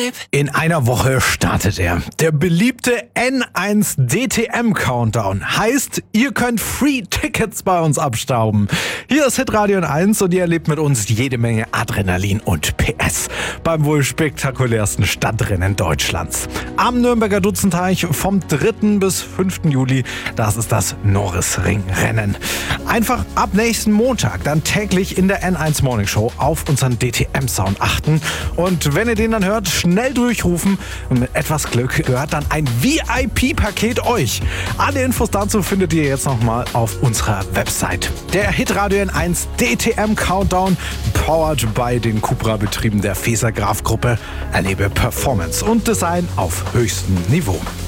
In einer Woche startet er. Der beliebte N1 DTM Countdown. Heißt, ihr könnt Free Tickets bei uns abstauben. Hier ist Hitradio N1 und ihr erlebt mit uns jede Menge Adrenalin und PS beim wohl spektakulärsten Stadtrennen Deutschlands. Am Nürnberger Dutzenteich vom 3. bis 5. Juli, das ist das Norrisring-Rennen. Einfach ab nächsten Montag dann täglich in der N1 Morning Show auf unseren DTM-Sound achten. Und wenn ihr den dann hört, schnell durchrufen und mit etwas Glück gehört dann ein VIP-Paket euch. Alle Infos dazu findet ihr jetzt nochmal auf unserer Website. Der Hitradio N1 DTM Countdown, powered by den Cupra-Betrieben der Feser Graf Gruppe. Erlebe Performance und Design auf höchstem Niveau.